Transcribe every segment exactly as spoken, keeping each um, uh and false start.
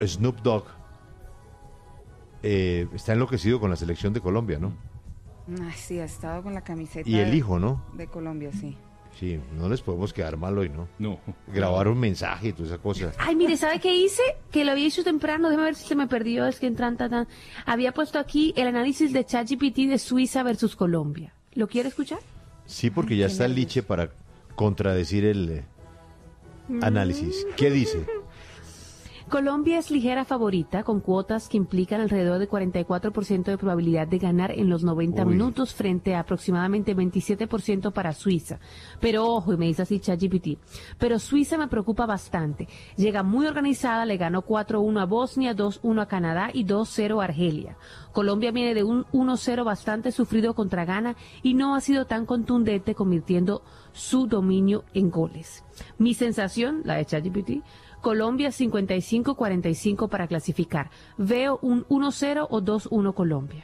Snoop Dogg eh, está enloquecido con la selección de Colombia, ¿no? Ay, sí, ha estado con la camiseta Y el de, hijo, ¿no? de Colombia, sí. Sí, no les podemos quedar mal hoy, ¿no? No. Grabar un mensaje y todas esas cosas. Ay, mire, ¿sabe qué hice? Que lo había hecho temprano, déjame ver si se me perdió, es que entran tan, tan. Había puesto aquí el análisis de ChatGPT de Suiza versus Colombia. ¿Lo quiere escuchar? Sí, porque Ay, ya qué está el nervios. liche para contradecir el eh, análisis. ¿Qué dice? Colombia es ligera favorita, con cuotas que implican alrededor de cuarenta y cuatro por ciento de probabilidad de ganar en los noventa Uy. minutos frente a aproximadamente veintisiete por ciento para Suiza. Pero ojo, y me dice así ChatGPT, pero Suiza me preocupa bastante. Llega muy organizada, le ganó cuatro uno a Bosnia, dos uno a Canadá y dos cero a Argelia. Colombia viene de un uno cero bastante sufrido contra Ghana y no ha sido tan contundente, convirtiendo su dominio en goles. Mi sensación, la de ChatGPT, Colombia cincuenta y cinco cuarenta y cinco para clasificar. Veo un uno cero o dos uno Colombia.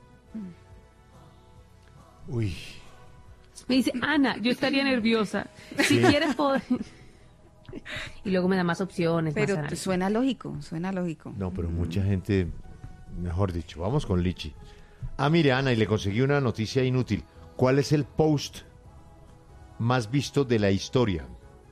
Uy, Me dice, Ana, yo estaría nerviosa. Si quieres poder... Y luego me da más opciones, más Pero análisis. suena lógico, suena lógico. no, pero mucha gente, mejor dicho, vamos con Lichi. Ah, mire, Ana, y le conseguí una noticia inútil. ¿Cuál es el post más visto de la historia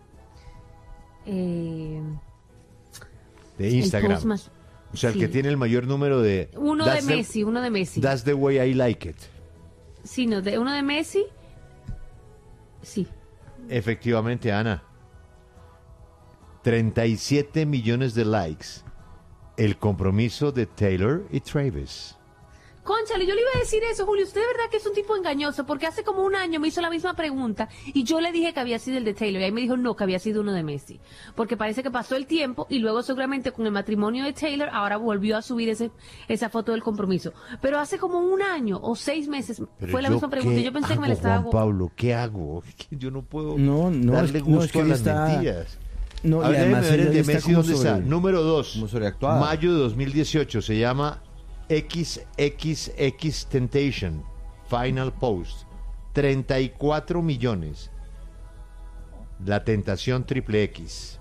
Eh, de el Instagram? post más- O sea, el sí. que tiene el mayor número de... Uno de That's the- Messi, uno de Messi. That's the way I like it. Sí, no, de uno de Messi. Sí. Efectivamente, Ana. treinta y siete millones de likes. El compromiso de Taylor y Travis. Cónchale, yo le iba a decir eso, Julio. Usted de verdad que es un tipo engañoso, porque hace como un año me hizo la misma pregunta y yo le dije que había sido el de Taylor y ahí me dijo no, que había sido uno de Messi. Porque parece que pasó el tiempo y luego seguramente con el matrimonio de Taylor ahora volvió a subir ese esa foto del compromiso. Pero hace como un año o seis meses Pero fue la yo, misma pregunta. ¿qué Yo pensé que me hago, la estaba... Juan Pablo, ¿qué hago? Es que yo no puedo No, no, darle es- no, gusto es que a él las está- mentiras. No, A ver, y además déjeme ver él el de hoy está Messi, como ¿dónde está? sobre- Número dos. como sobreactuada. Mayo de dos mil dieciocho. Se llama X X X Temptation. Final Post. treinta y cuatro millones. La tentación triple X.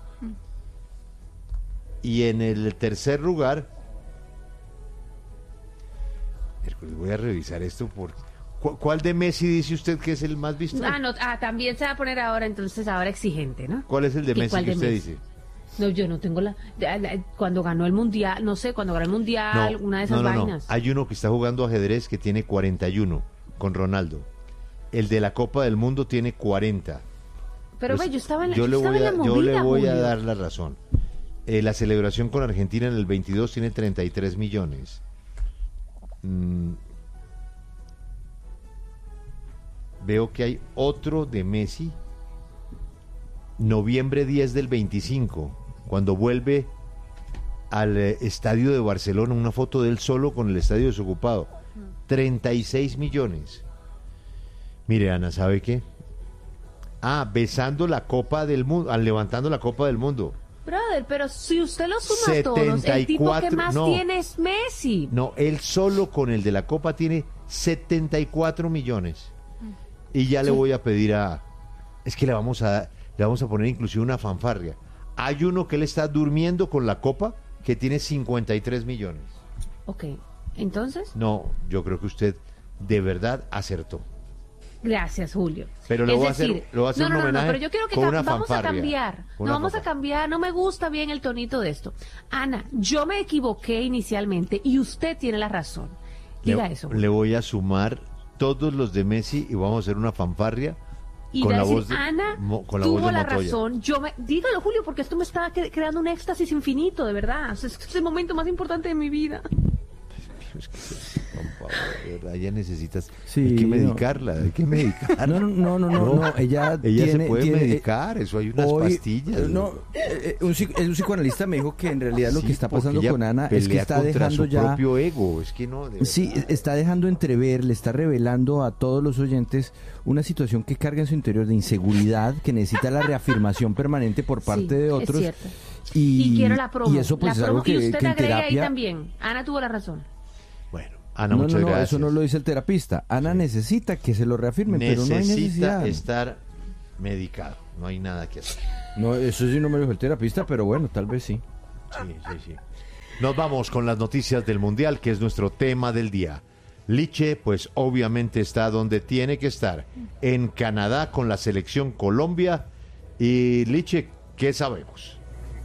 Y en el tercer lugar... Miércoles, voy a revisar esto por... ¿Cu- ¿Cuál de Messi dice usted que es el más visto? Ah, no, ah, también se va a poner ahora, entonces ahora exigente, ¿no? ¿Cuál es el de ¿Y Messi cuál que de usted Messi? dice? No, yo no tengo la, la- la- Cuando ganó el mundial, no sé, cuando ganó el mundial, una de esas no, no, no. vainas. Hay uno que está jugando ajedrez que tiene cuarenta y uno con Ronaldo. El de la Copa del Mundo tiene cuarenta. Pero Pues, ve, yo estaba en la, yo yo le estaba voy en a, la yo le movida, voy a Julio. dar la razón. Eh, la celebración con Argentina en el veintidós tiene treinta y tres millones. Mm. Veo que hay otro de Messi. Noviembre diez del veinticinco, cuando vuelve al eh, estadio de Barcelona, una foto de él solo con el estadio desocupado. treinta y seis millones. Mire, Ana, ¿sabe qué? Ah, besando la Copa del Mundo, ah, levantando la Copa del Mundo. Brother, pero si usted lo suma a todos, el tipo que setenta y cuatro más no. tiene es Messi. No, él solo con el de la Copa tiene setenta y cuatro millones. Y ya le voy a pedir a... Es que le vamos a, le vamos a poner inclusive una fanfarria. Hay uno que él está durmiendo con la Copa que tiene cincuenta y tres millones. Ok, entonces, No, yo creo que usted de verdad acertó. gracias, Julio. Pero le Es voy a hacer- decir, le voy a hacer no, un no, no, no, homenaje pero yo quiero que con cam- una vamos a fanfarria. cambiar. Con No una vamos a fanfarria. cambiar, no me gusta bien el tonito de esto. Ana, yo me equivoqué inicialmente y usted tiene la razón. Diga le, eso. le voy a sumar todos los de Messi y vamos a hacer una fanfarria Y con va a la decir, voz de, Ana mo- con la tuvo voz de la Montoya. razón. Yo me, dígalo, Julio, porque esto me está cre- creando un éxtasis infinito, de verdad. O sea, es, es el momento más importante de mi vida. Es que, Juan Pablo, de verdad, ella necesitas... Sí, hay que no. medicarla, hay que medicarla. No, no, no, no, no, no, ella Ella tiene- se puede tiene- medicar, eso hay unas Hoy- pastillas. No, eh, eh, un, psic- un psicoanalista me dijo que en realidad lo Sí, que está porque pasando ella con Ana es que pelea está contra dejando su ya... propio ego, es que no... de Sí, verdad. está dejando entrever, le está revelando a todos los oyentes una situación que carga en su interior de inseguridad, que necesita la reafirmación permanente por parte Sí, de es otros. cierto. Y, Y quiero la promo. y eso pues la es algo promo. que, y usted que en agrega ahí terapia... también. Ana tuvo la razón. Bueno, Ana, No, muchas no, no, gracias. eso no lo dice el terapista. Ana necesita que se lo reafirmen, pero no hay Necesita necesidad. estar medicado, no hay nada que hacer. No, eso sí no me lo dijo el terapista, pero bueno, tal vez sí. Sí, sí, sí. Nos vamos con las noticias del Mundial, que es nuestro tema del día. Liche, pues obviamente está donde tiene que estar, en Canadá con la selección Colombia. Y Liche, ¿qué sabemos?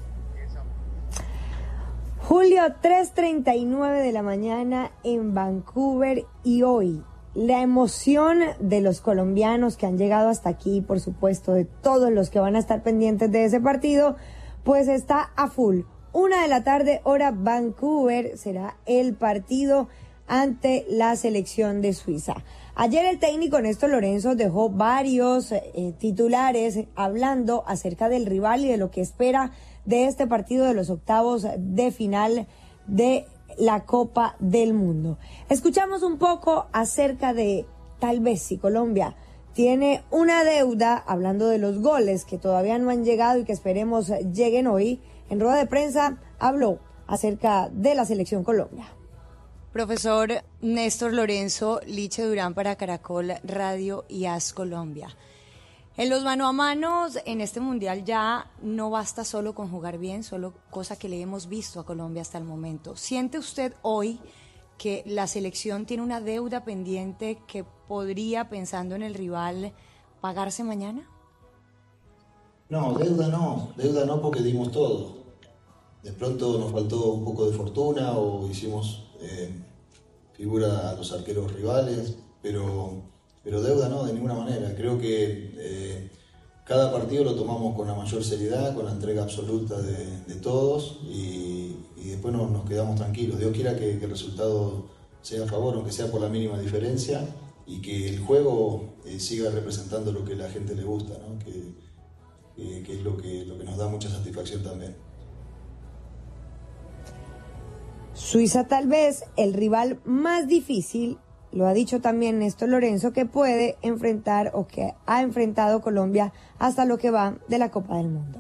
Julio, tres treinta y nueve de la mañana en Vancouver, y hoy la emoción de los colombianos que han llegado hasta aquí, por supuesto, de todos los que van a estar pendientes de ese partido, pues está a full. Una de la tarde, hora Vancouver, será el partido ante la selección de Suiza. Ayer el técnico Néstor Lorenzo dejó varios eh, titulares hablando acerca del rival y de lo que espera de este partido de los octavos de final de la Copa del Mundo. Escuchamos un poco acerca de tal vez si Colombia tiene una deuda, hablando de los goles que todavía no han llegado y que esperemos lleguen hoy. En rueda de prensa habló acerca de la selección Colombia. Profesor Néstor Lorenzo, Liche Durán para Caracol Radio y As Colombia. En los mano a manos, en este mundial ya no basta solo con jugar bien, solo cosa que le hemos visto a Colombia hasta el momento. ¿Siente usted hoy que la selección tiene una deuda pendiente que podría, pensando en el rival, pagarse mañana? No, deuda no, deuda no porque dimos todo. De pronto nos faltó un poco de fortuna o hicimos eh, figura a los arqueros rivales, pero... Pero deuda no, de ninguna manera. Creo que eh, cada partido lo tomamos con la mayor seriedad, con la entrega absoluta de, de todos y, y después nos, nos quedamos tranquilos. Dios quiera que, que el resultado sea a favor, aunque sea por la mínima diferencia, y que el juego eh, siga representando lo que a la gente le gusta, ¿no? que, que, que es lo que, lo que nos da mucha satisfacción también. Suiza tal vez el rival más difícil, lo ha dicho también Néstor Lorenzo, que puede enfrentar o que ha enfrentado Colombia hasta lo que va de la Copa del Mundo.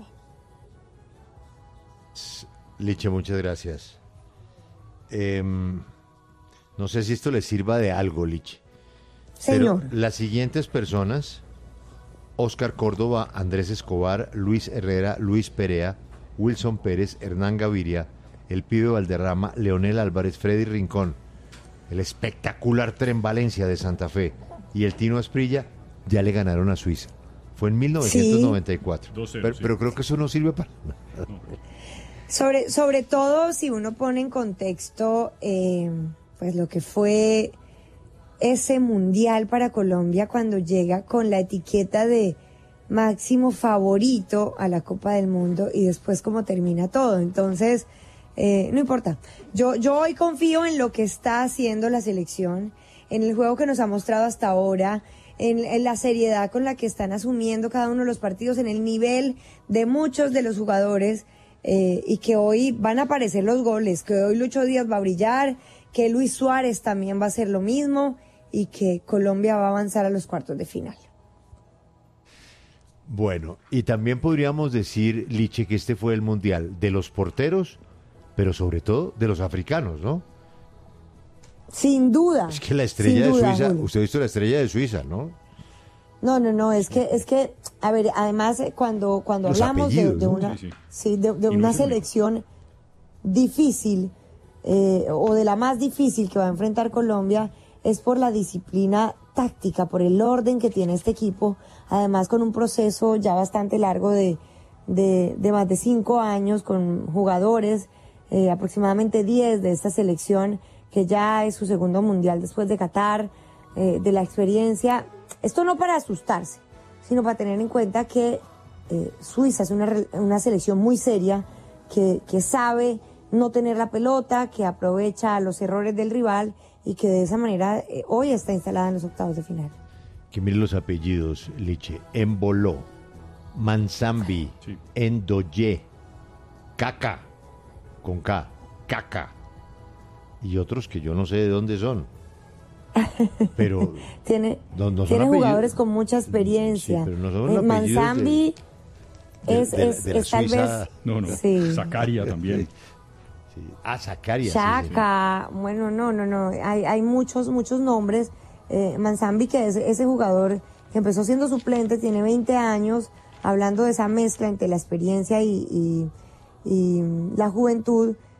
Liche, muchas gracias. Eh, no sé si esto le sirva de algo, Liche. Señor. Pero las siguientes personas: Oscar Córdoba, Andrés Escobar, Luis Herrera, Luis Perea, Wilson Pérez, Hernán Gaviria, El Pibe Valderrama, Leonel Álvarez, Freddy Rincón, el espectacular Tren Valencia de Santa Fe y el Tino Asprilla ya le ganaron a Suiza. Fue en mil novecientos noventa y cuatro. Sí. Pero, sí. pero creo que eso no sirve para nada. No. Sobre, sobre todo si uno pone en contexto eh, pues lo que fue ese mundial para Colombia cuando llega con la etiqueta de máximo favorito a la Copa del Mundo y después cómo termina todo. Entonces... Eh, no importa, yo, yo hoy confío en lo que está haciendo la selección, en el juego que nos ha mostrado hasta ahora, en, en la seriedad con la que están asumiendo cada uno de los partidos, en el nivel de muchos de los jugadores, eh, y que hoy van a aparecer los goles, que hoy Lucho Díaz va a brillar, que Luis Suárez también va a hacer lo mismo y que Colombia va a avanzar a los cuartos de final. Bueno, y también podríamos decir, Liche, que este fue el mundial de los porteros, pero sobre todo de los africanos, ¿no? Sin duda. Es que la estrella de duda, Suiza, Julio. usted ha visto la estrella de Suiza, ¿no? No, no, no, es que, es que, a ver, además cuando, cuando Los hablamos de, de ¿no? una, sí, sí. sí, de, de Y no una es el único. selección difícil, eh, o de la más difícil que va a enfrentar Colombia, es por la disciplina táctica, por el orden que tiene este equipo, además con un proceso ya bastante largo de, de, de más de cinco años, con jugadores, eh, aproximadamente diez de esta selección, que ya es su segundo mundial después de Qatar, eh, de la experiencia. Esto no para asustarse, sino para tener en cuenta que eh, Suiza es una, una selección muy seria, que, que sabe no tener la pelota, que aprovecha los errores del rival y que de esa manera eh, hoy está instalada en los octavos de final. Que mire los apellidos, Liche. Emboló, Mansambi, Sí. Endoye, Caca, con K, Caca, y otros que yo no sé de dónde son. Pero Tiene, no, no son tiene apellidos. jugadores con mucha experiencia. Sí, pero no son Eh, apellidos Mansambi de- es, de- de- es, de la es tal Suiza. vez... No, no. Sí. Zacaria también. Sí. Ah, Zacaria. sí, sí. Chaca, bueno, no, no, no, hay, hay muchos, muchos nombres. Eh, Mansambi, que es ese jugador que empezó siendo suplente, tiene veinte años, hablando de esa mezcla entre la experiencia y, y, y la juventud,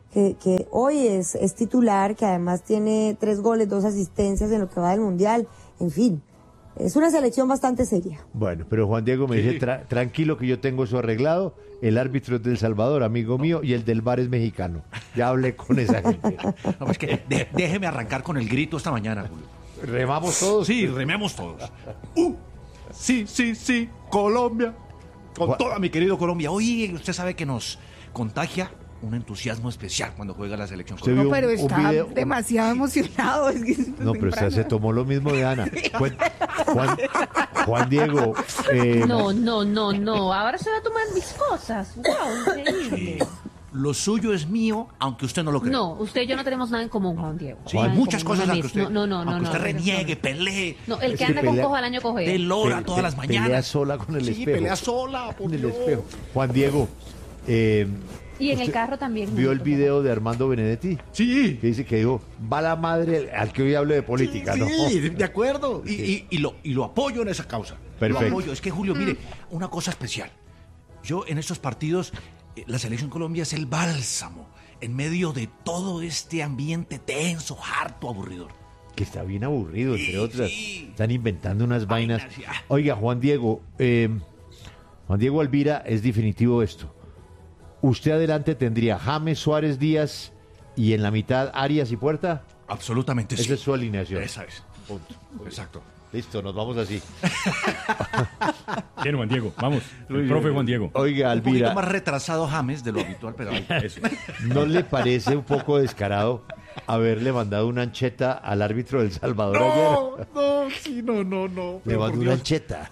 que, que hoy es, es titular, que además tiene tres goles, dos asistencias en lo que va del Mundial. En fin, es una selección bastante seria. Bueno, pero Juan Diego me Sí. dice, "Tra- tranquilo que yo tengo eso arreglado, el árbitro es del Salvador, amigo mío, y el del bar es mexicano. Ya hablé con esa gente. No, es que de- déjeme arrancar con el grito esta mañana, Julio. ¿Remamos todos? Sí, rememos todos. Uh, sí, sí, sí, Colombia. Con Gua- toda mi querido Colombia. Oye, usted sabe que nos contagia un entusiasmo especial cuando juega la selección Usted colombiana. vio No, pero un está video- demasiado emocionado. Es que es No, pero usted temprano. se tomó lo mismo de Ana. Juan, Juan, Juan Diego, eh, No, no, no, no. Ahora se va a tomar mis cosas. Wow, increíble. Lo suyo es mío, aunque usted no lo crea. No, usted y yo no tenemos nada en común, Juan Diego. Sí, Nada en muchas común, cosas no me aunque mis- usted, No, no, no, aunque no. usted no, reniegue, no. pelee. No, el Es que que anda con pelea- cojo al año coge. De lora pe- todas pe- las mañanas. pelea sola con el Sí, espejo. pelea sola, por en el Dios. espejo. Juan Diego, eh, Y en el ¿usted carro también. ¿vio el juntos, video de Armando Benedetti? Sí. Que dice que dijo, va la madre al que hoy hable de política, sí, ¿no? sí, de acuerdo. Y, y- y lo, y lo apoyo en esa causa. Perfecto. Lo apoyo. Es que, Julio, mire, una cosa especial. Yo en estos partidos, eh, la Selección Colombia es el bálsamo en medio de todo este ambiente tenso, harto, aburridor. Que está bien aburrido, entre Sí, otras. sí. Están inventando unas vainas. Vainas, ya. Oiga, Juan Diego, eh, Juan Diego Alvira, es definitivo esto. Usted adelante tendría James, Suárez, Díaz y en la mitad Arias y Puerta. Absolutamente sí. Esa es su alineación. Esa es. Punto. Exacto. Listo, nos vamos así. Bien, Juan Diego, vamos. El profe Juan Diego. Oiga, Un poquito Alvira, más retrasado James de lo habitual, pero ahí. Eso. ¿no le parece un poco descarado haberle mandado una ancheta al árbitro del Salvador ayer? no, sí, no, no, no. Le pero por mandó una Dios. ancheta.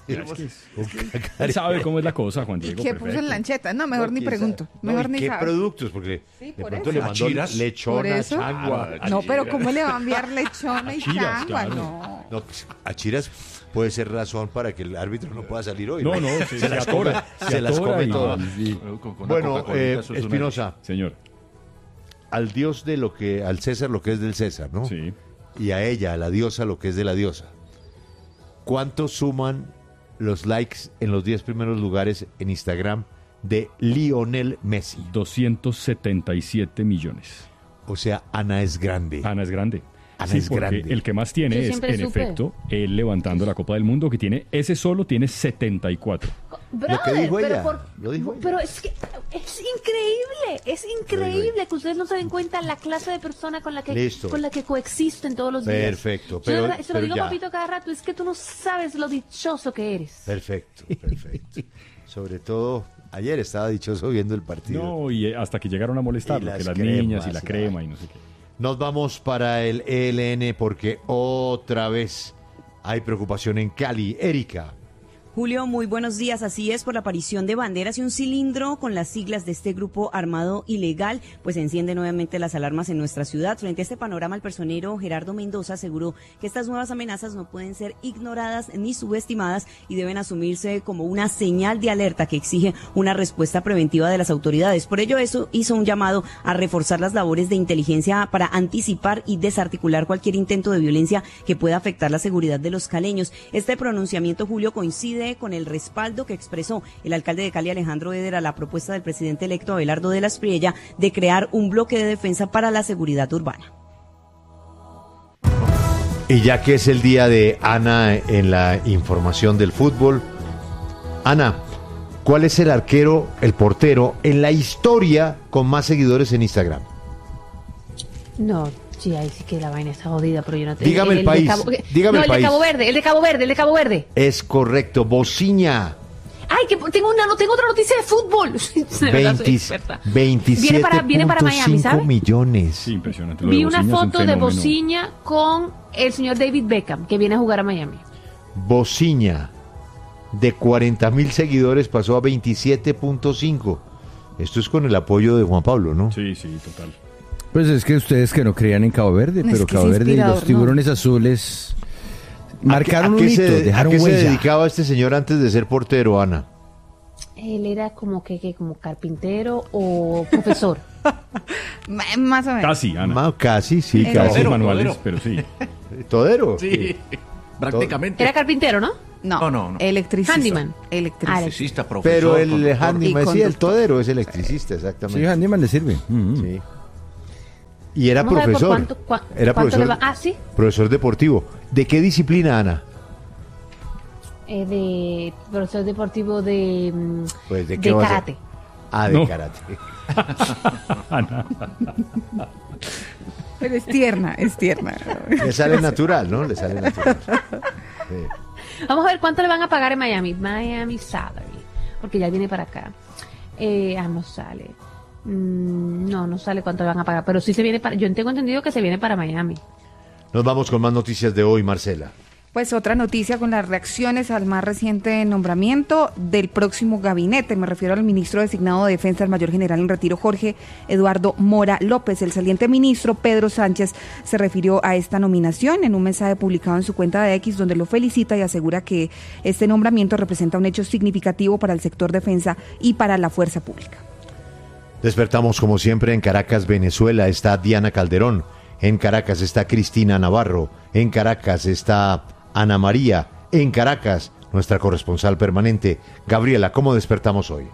Él sabe cómo es la cosa, Juan Diego. ¿Qué puso en perfecto. lancheta? No, mejor ni ¿Quién pregunto. sabe? No, Mejor ¿y ni qué sabe. productos? Porque Sí, de por pronto eso. le mandó Achiras. ¿Por lechona, eso? changua. Ah, No, pero ¿cómo le va a enviar lechona y Achiras, changua? claro. No. No, pues, achiras puede ser razón para que el árbitro no pueda salir hoy. No, no, se, se las atora. come, se las atora come y- todas. y- Con- con una Bueno, Coca-Colita, eh, eso es una- Espinosa, Señor, al Dios de lo que, al César lo que es del César, ¿no? sí. Y a ella, a la diosa, lo que es de la diosa. ¿Cuánto suman los likes en los diez primeros lugares en Instagram de Lionel Messi? doscientos setenta y siete millones. O sea, Ana es grande. Ana es grande. Ana sí, es porque grande. el que más tiene Yo es, siempre en supe. efecto, él levantando la Copa del Mundo, que tiene, ese solo tiene setenta y cuatro. Brother, que dijo pero ella, por- lo dijo ella. Pero es que es increíble, es increíble que ustedes no se den cuenta la clase de persona con la que Listo. con la que coexisten todos los días. Perfecto, Yo de pero- verdad, se lo pero digo ya. papito cada rato, es que tú no sabes lo dichoso que eres. Perfecto, perfecto. Sobre todo, ayer estaba dichoso viendo el partido. No, y eh, hasta que llegaron a Y molestarlo, las que las cremas, niñas y la y crema la- y no sé qué. Nos vamos para el E L N porque otra vez hay preocupación en Cali. Erika. Julio, muy buenos días. Así es, por la aparición de banderas y un cilindro con las siglas de este grupo armado ilegal, pues enciende nuevamente las alarmas en nuestra ciudad. Frente a este panorama, el personero Gerardo Mendoza aseguró que estas nuevas amenazas no pueden ser ignoradas ni subestimadas y deben asumirse como una señal de alerta que exige una respuesta preventiva de las autoridades. Por ello, eso hizo un llamado a reforzar las labores de inteligencia para anticipar y desarticular cualquier intento de violencia que pueda afectar la seguridad de los caleños. Este pronunciamiento, Julio, coincide con el respaldo que expresó el alcalde de Cali, Alejandro Eder, a la propuesta del presidente electo Abelardo de la Espriella de crear un bloque de defensa para la seguridad urbana. Y ya que es el día de Ana en la información del fútbol, Ana, ¿cuál es el arquero, el portero en la historia con más seguidores en Instagram? No, sí, ahí sí que la vaina está jodida, pero yo no te Dígame el de país, Cabo- dígame no, el el país. de Cabo Verde, el de Cabo Verde, el de Cabo Verde. Es correcto, Bociña. Ay, que tengo una, no tengo otra noticia de fútbol. De verdad, soy experta. Viene para, viene para Miami, ¿sabe? millones. Sí, impresionante. Lo de Vi una Bociña es un foto de fenómeno. Bociña con el señor David Beckham, que viene a jugar a Miami. Bociña, de cuarenta mil seguidores, pasó a veintisiete punto cinco. Esto es con el apoyo de Juan Pablo, ¿no? Sí, sí, total. Pues es que ustedes que no creían en Cabo Verde, Es pero que Cabo es Verde y inspirador, los ¿no? tiburones azules marcaron ¿A un qué hito, se, dejaron ¿A qué se huella. dedicaba este señor antes de ser portero, Ana? Él era como que, que como carpintero o profesor. Ma- Más o menos. Casi, Ana. Ma- casi, sí, Era- casi. Casi Todero, manuales, todero. pero sí. ¿Todero? Sí, prácticamente. Era carpintero, ¿no? No, No, no, no. electricista. Handyman. Electricista. Electricista, profesor, Pero el conductor. handyman, Y sí, el conductor. todero es electricista, Sí, exactamente. Handyman le sirve. Mm, mm. Sí. Y era Vamos a ver por profesor. cuánto- cua- era cuánto profesor. le va- Ah, sí. Profesor deportivo. ¿De qué disciplina, Ana? Eh, de profesor deportivo de, mm, Pues, ¿de qué de va a ser? karate. Ah, de No. karate. Pero es tierna, es tierna. Le sale natural, ¿no? Le sale natural. Sí. Vamos a ver cuánto le van a pagar en Miami. Miami Salary. Porque ya viene para acá. Eh, ah, no sale. Mm, no, no sale cuánto le van a pagar. Pero sí se viene para. Yo tengo entendido que se viene para Miami. Nos vamos con más noticias de hoy, Marcela. Pues otra noticia con las reacciones al más reciente nombramiento del próximo gabinete. Me refiero al ministro designado de Defensa, el mayor general en retiro Jorge Eduardo Mora López. El saliente ministro Pedro Sánchez se refirió a esta nominación en un mensaje publicado en su cuenta de X, donde lo felicita y asegura que este nombramiento representa un hecho significativo para el sector defensa y para la fuerza pública. Despertamos como siempre en Caracas, Venezuela. Está Diana Calderón. En Caracas está Cristina Navarro. En Caracas está Ana María. En Caracas, nuestra corresponsal permanente. Gabriela, ¿cómo despertamos hoy?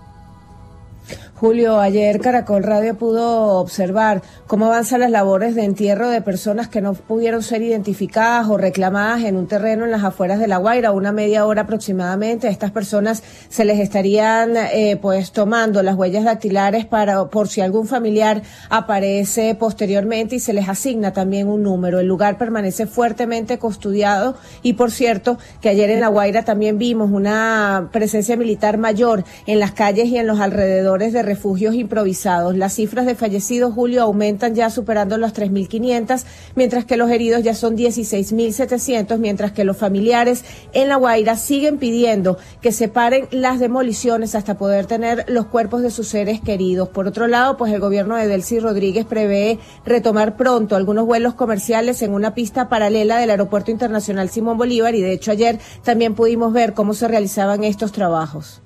Julio, ayer Caracol Radio pudo observar cómo avanzan las labores de entierro de personas que no pudieron ser identificadas o reclamadas en un terreno en las afueras de La Guaira, una media hora aproximadamente. A estas personas se les estarían eh, pues tomando las huellas dactilares para por si algún familiar aparece posteriormente y se les asigna también un número. El lugar permanece fuertemente custodiado y, por cierto, que ayer en La Guaira también vimos una presencia militar mayor en las calles y en los alrededores de refugios improvisados. Las cifras de fallecidos, Julio, aumentan ya superando las tres mil quinientas, mientras que los heridos ya son dieciséis mil setecientos, mientras que los familiares en La Guaira siguen pidiendo que se paren las demoliciones hasta poder tener los cuerpos de sus seres queridos. Por otro lado, pues el gobierno de Delcy Rodríguez prevé retomar pronto algunos vuelos comerciales en una pista paralela del Aeropuerto Internacional Simón Bolívar, y de hecho ayer también pudimos ver cómo se realizaban estos trabajos.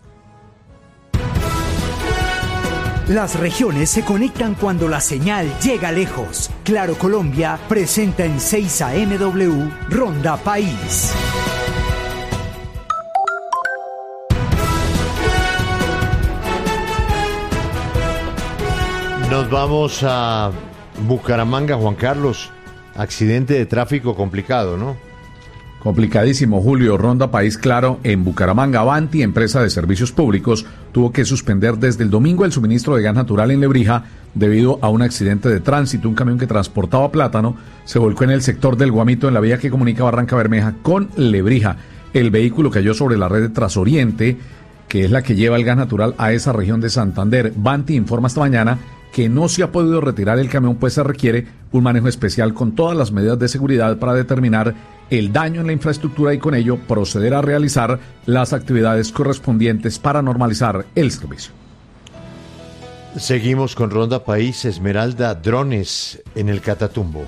Las regiones se conectan cuando la señal llega lejos. Claro Colombia presenta en seis A M W Ronda País. Nos vamos a Bucaramanga, Juan Carlos. Accidente de tráfico complicado, ¿no? Complicadísimo, Julio. Ronda País Claro en Bucaramanga. Avanti, empresa de servicios públicos, tuvo que suspender desde el domingo el suministro de gas natural en Lebrija debido a un accidente de tránsito. Un camión que transportaba plátano se volcó en el sector del Guamito, en la vía que comunica Barranca Bermeja con Lebrija. El vehículo cayó sobre la red de Trasoriente, que es la que lleva el gas natural a esa región de Santander. Banti informa esta mañana que no se ha podido retirar el camión, pues se requiere un manejo especial con todas las medidas de seguridad para determinar el daño en la infraestructura y con ello proceder a realizar las actividades correspondientes para normalizar el servicio. Seguimos con Ronda País. Esmeralda, drones en el Catatumbo.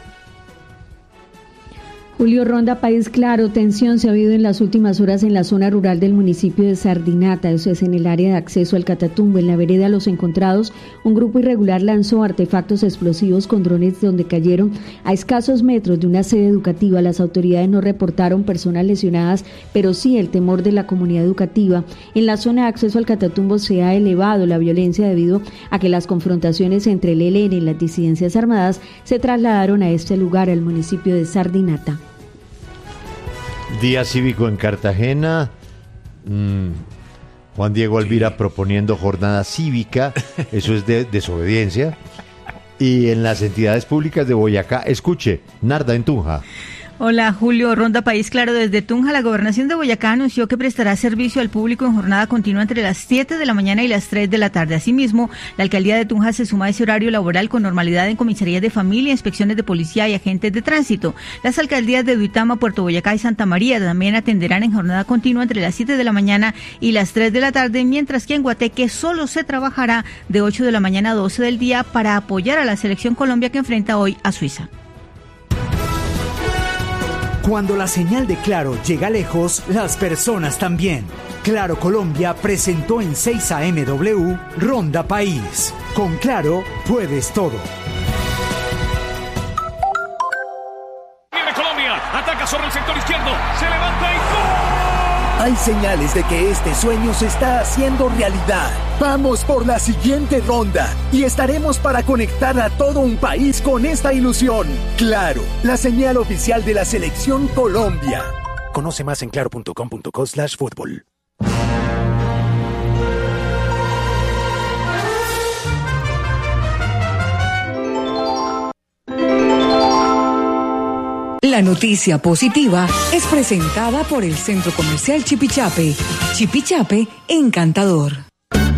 Julio, Ronda País Claro, tensión se ha habido en las últimas horas en la zona rural del municipio de Sardinata, eso es en el área de acceso al Catatumbo. En la vereda Los Encontrados, un grupo irregular lanzó artefactos explosivos con drones donde cayeron a escasos metros de una sede educativa. Las autoridades no reportaron personas lesionadas, pero sí el temor de la comunidad educativa. En la zona de acceso al Catatumbo se ha elevado la violencia debido a que las confrontaciones entre el E L N y las disidencias armadas se trasladaron a este lugar, al municipio de Sardinata. Día cívico en Cartagena. Mm, Juan Diego Alvira proponiendo jornada cívica. Eso es de desobediencia. Y en las entidades públicas de Boyacá, escuche, Narda en Tunja. Hola Julio, Ronda País Claro desde Tunja. La gobernación de Boyacá anunció que prestará servicio al público en jornada continua entre las siete de la mañana y las tres de la tarde. Asimismo, la alcaldía de Tunja se suma a ese horario laboral con normalidad en comisarías de familia, inspecciones de policía y agentes de tránsito. Las alcaldías de Duitama, Puerto Boyacá y Santa María también atenderán en jornada continua entre las siete de la mañana y las tres de la tarde, mientras que en Guateque solo se trabajará de ocho de la mañana a doce del día para apoyar a la selección Colombia que enfrenta hoy a Suiza. Cuando la señal de Claro llega lejos, las personas también. Claro Colombia presentó en seis A M W Ronda País. Con Claro puedes todo. Viene Colombia, ataca sobre el sector izquierdo, se levanta y ¡gol! Hay señales de que este sueño se está haciendo realidad. Vamos por la siguiente ronda y estaremos para conectar a todo un país con esta ilusión. Claro, la señal oficial de la Selección Colombia. Conoce más en claro punto com punto co slash fútbol. La noticia positiva es presentada por el Centro Comercial Chipichape. Chipichape, encantador.